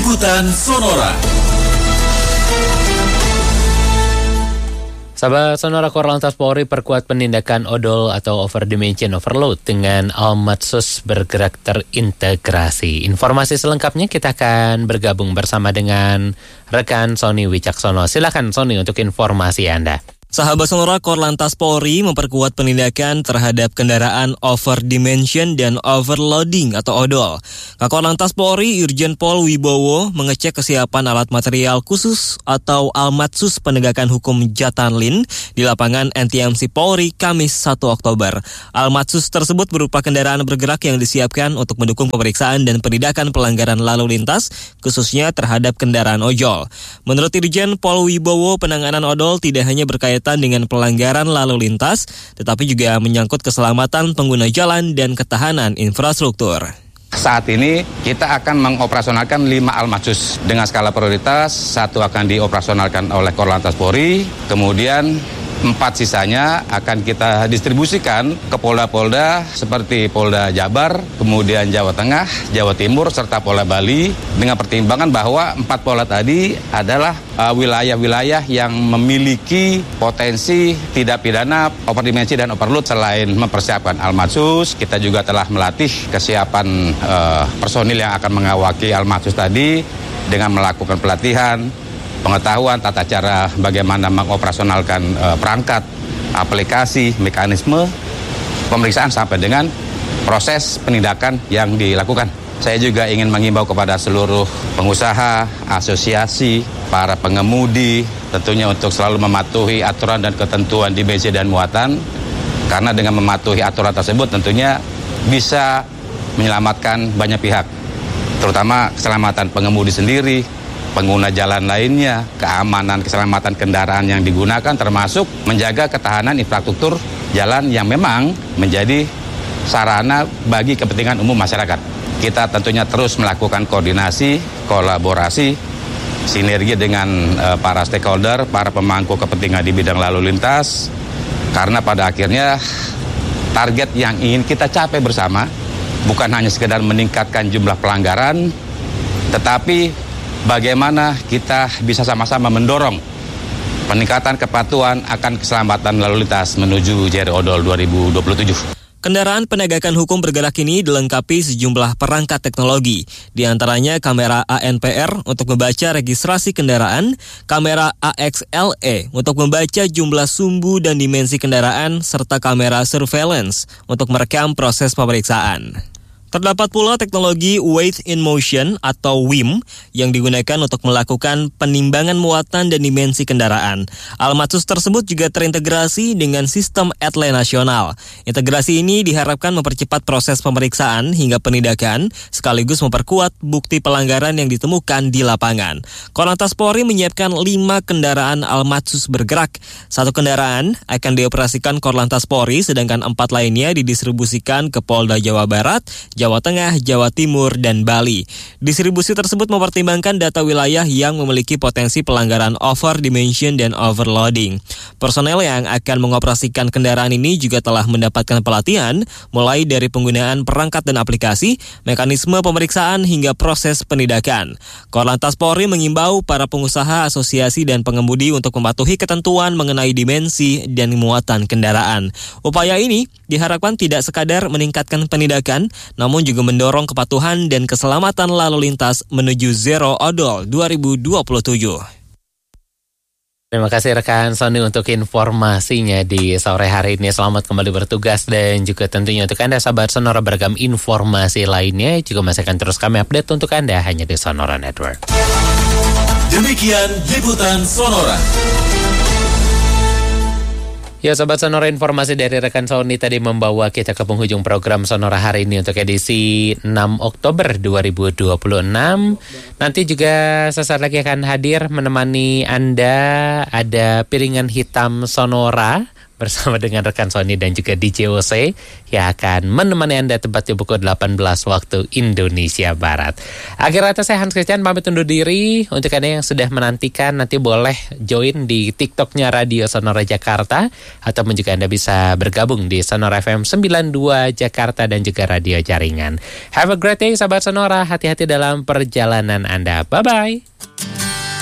Liputan Sonora. Sahabat Sonora, Korlantas Polri perkuat penindakan odol atau overdimension overload dengan Almatsus bergerak terintegrasi. Informasi selengkapnya kita akan bergabung bersama dengan rekan Sony Wicaksono. Silakan Sony untuk informasi Anda. Sahabat Sonora, Korlantas Polri memperkuat penindakan terhadap kendaraan overdimension dan overloading atau odol. Korlantas Polri Irjen Pol Wibowo mengecek kesiapan alat material khusus atau Almatsus penegakan hukum Jatanlin di lapangan NTMC Polri Kamis 1 Oktober. Almatsus tersebut berupa kendaraan bergerak yang disiapkan untuk mendukung pemeriksaan dan penindakan pelanggaran lalu lintas, khususnya terhadap kendaraan ojol. Menurut Irjen Pol Wibowo, penanganan odol tidak hanya berkaitan dengan pelanggaran lalu lintas, tetapi juga menyangkut keselamatan pengguna jalan dan ketahanan infrastruktur. Saat ini kita akan mengoperasionalkan 5 Almatsus dengan skala prioritas. 1 akan dioperasionalkan oleh Korlantas Polri, kemudian 4 sisanya akan kita distribusikan ke Polda-Polda seperti Polda Jabar, kemudian Jawa Tengah, Jawa Timur, serta Polda Bali, dengan pertimbangan bahwa 4 Polda tadi adalah wilayah-wilayah yang memiliki potensi tidak pidana overdimensi dan overload. Selain mempersiapkan Almatsus, kita juga telah melatih kesiapan personil yang akan mengawaki Almatsus tadi dengan melakukan pelatihan, pengetahuan tata cara bagaimana mengoperasionalkan perangkat, aplikasi, mekanisme pemeriksaan sampai dengan proses penindakan yang dilakukan. Saya juga ingin menghimbau kepada seluruh pengusaha, asosiasi, para pengemudi, tentunya untuk selalu mematuhi aturan dan ketentuan dimensi dan muatan, karena dengan mematuhi aturan tersebut tentunya bisa menyelamatkan banyak pihak, terutama keselamatan pengemudi sendiri, pengguna jalan lainnya, keamanan, keselamatan kendaraan yang digunakan, termasuk menjaga ketahanan infrastruktur jalan yang memang menjadi sarana bagi kepentingan umum masyarakat. Kita tentunya terus melakukan koordinasi, kolaborasi, sinergi dengan para stakeholder, para pemangku kepentingan di bidang lalu lintas, karena pada akhirnya target yang ingin kita capai bersama bukan hanya sekedar meningkatkan jumlah pelanggaran, tetapi bagaimana kita bisa sama-sama mendorong peningkatan kepatuhan akan keselamatan lalu lintas menuju Jari Odol 2027. Kendaraan penegakan hukum bergerak ini dilengkapi sejumlah perangkat teknologi, di antaranya kamera ANPR untuk membaca registrasi kendaraan, kamera AXLE untuk membaca jumlah sumbu dan dimensi kendaraan, serta kamera surveillance untuk merekam proses pemeriksaan. Terdapat pula teknologi Weight in Motion atau WIM yang digunakan untuk melakukan penimbangan muatan dan dimensi kendaraan. Almatsus tersebut juga terintegrasi dengan sistem ETLE nasional. Integrasi ini diharapkan mempercepat proses pemeriksaan hingga penindakan, sekaligus memperkuat bukti pelanggaran yang ditemukan di lapangan. Korlantas Polri menyiapkan 5 kendaraan Almatsus bergerak. 1 kendaraan akan dioperasikan Korlantas Polri, sedangkan 4 lainnya didistribusikan ke Polda Jawa Barat, Jawa Tengah, Jawa Timur, dan Bali. Distribusi tersebut mempertimbangkan data wilayah yang memiliki potensi pelanggaran overdimension dan overloading. Personel yang akan mengoperasikan kendaraan ini juga telah mendapatkan pelatihan, mulai dari penggunaan perangkat dan aplikasi, mekanisme pemeriksaan, hingga proses penindakan. Korlantas Polri mengimbau para pengusaha, asosiasi, dan pengemudi untuk mematuhi ketentuan mengenai dimensi dan muatan kendaraan. Upaya ini diharapkan tidak sekadar meningkatkan penindakan, namun juga mendorong kepatuhan dan keselamatan lalu lintas menuju Zero Odol 2027. Terima kasih rekan Sony untuk informasinya di sore hari ini. Selamat kembali bertugas, dan juga tentunya untuk Anda sahabat Sonora, beragam informasi lainnya juga masih akan terus kami update untuk Anda hanya di Sonora Network. Demikian Liputan Sonora. Ya sahabat Sonora, informasi dari rekan Sony tadi membawa kita ke penghujung program Sonora hari ini untuk edisi 6 Oktober 2026. Nanti juga sesaat lagi akan hadir menemani Anda, ada Piringan Hitam Sonora bersama dengan rekan Sony dan juga DJ OC yang akan menemani Anda tepat di pukul 18 waktu Indonesia Barat. Akhir kata saya Hans Christian pamit undur diri. Untuk Anda yang sudah menantikan, nanti boleh join di TikToknya Radio Sonora Jakarta, ataupun juga Anda bisa bergabung di Sonora FM 92 Jakarta dan juga radio jaringan. Have a great day sahabat Sonora, hati-hati dalam perjalanan Anda. Bye-bye.